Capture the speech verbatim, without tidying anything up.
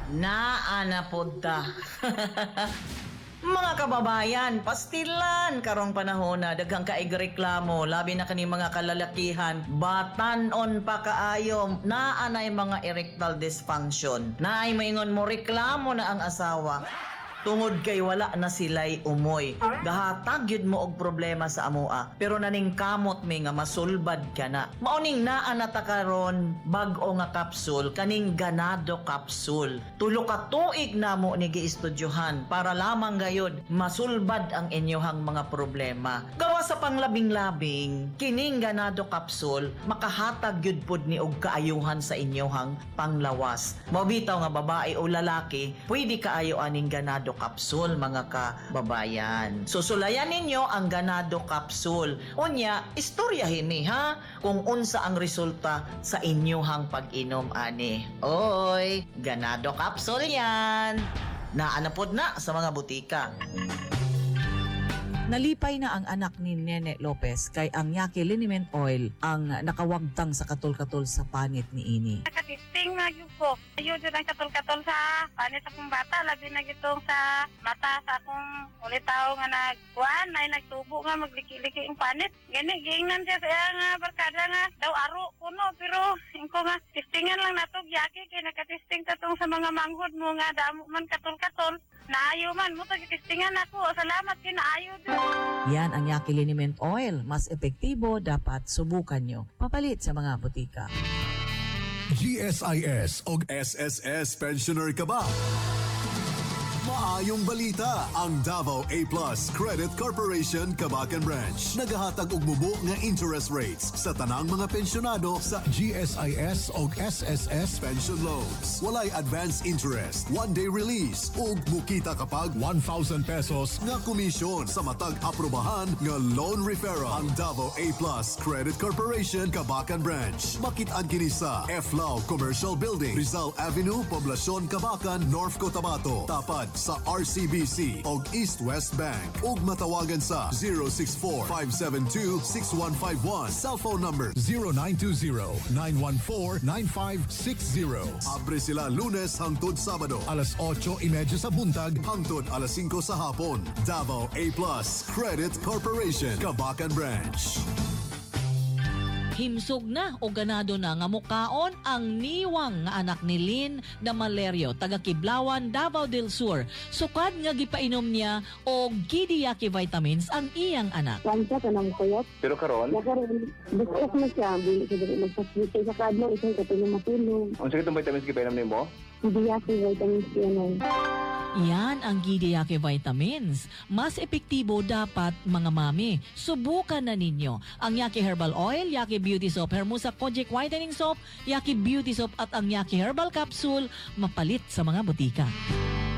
Naa na punta. Mga kababayan, pastilan karong panahon na daghang kaigreklamo labi na kani mga kalalakihan batan-on pa kaayo naa nay mga erectile dysfunction. Naay maingon mo reklamo na ang asawa tungod kay wala na sila'y umoy. Gahatag yun mo og problema sa amoa. Pero naning kamot mi nga masulbad ka na. Mauning naa na ta karon bag-o nga kapsul, kaning ganado kapsul. Tulo ka tuig na mo ni giistudyohan para lamang gayud masulbad ang inyohang mga problema. Gawa sa panglabing-labing, kining ganado kapsul makahatag yun pod ni og kaayuhan sa inyohang panglawas. Mabitaw nga babae o lalaki, pwede kaayo aning ganado kapsul mga kababayan. Susulayan ninyo ang ganado kapsul. Unya, istoryahin ni ha kung unsa ang resulta sa inyohang pag-inom ani. Oy, ganado kapsul yan. Naanapod na sa mga butika. Nalipay na ang anak ni Nene Lopez kay ang Yaki Liniment Oil ang nakawagtang sa katol-katol sa panit ni ini. Nakatisting nga yun ko. Ayun din ang katol-katol sa panit akong bata. Labi na gitong sa mata sa akong ulitaw nga nagkuhan. Ay nagtubo nga magliki-liki ang panit. Gani, giingnan siya sa nga barkada nga daw aro kuno. Pero ingko nga tistingan lang natog Yaki kay nakatisting tatong sa mga manghod mo nga damo man katol-katol. Naayo man mo tagitistingan ako. Salamat kinaayo din. Yan ang Yaki Liniment Oil. Mas epektibo, dapat subukan nyo. Papalit sa mga butika. G S I S o S S S pensioner ka ba? Maayong balita, ang Davao A Plus Credit Corporation Cabacan Branch nagahatag og mubo nga interest rates sa tanang mga pensyonado sa G S I S o S S S pension loans. Walay advance interest, one-day release ug mukita kapag one thousand pesos nga komisyon sa matag aprobahan nga loan referral. Ang Davao A Plus Credit Corporation Cabacan Branch makit-an kini sa F L A W Commercial Building, Rizal Avenue, Poblacion, Cabacan, North Cotabato, tapad sa R C B C og East-West Bank ug matawagan sa zero six four, five seven two, six one five one, cellphone number zero nine two zero, nine one four, nine five six zero. Abre sila Lunes hangtod Sabado alas otso y media sa buntag hangtod alas singko sa hapon. Davao A Plus Credit Corporation Cabacan Branch. Himsog na o ganado na nga mukaon ang niwang nga anak ni Lynn na Malerio, taga Kiblawan, Davao del Sur. Sukad nga gipainom niya og Gidiyaki vitamins ang iyang anak. Kansa ka ng kuyot. Pero karon, Nakaroon, bukos na siya. Bili siya dali magpaswitay sa kadlo. Isang katulong matulong. ang sakit ng vitamins gipainom nimo? Hindi yaki vitamins yan ay. Yan ang Gidiyaki vitamins. Mas epektibo dapat mga mami. Subukan na ninyo ang Yaki Herbal Oil, Yaki Beauty Soap, Hermosa Kojic Whitening Soap, Yaki Beauty Soap at ang Yaki Herbal Capsule mapalit sa mga butika.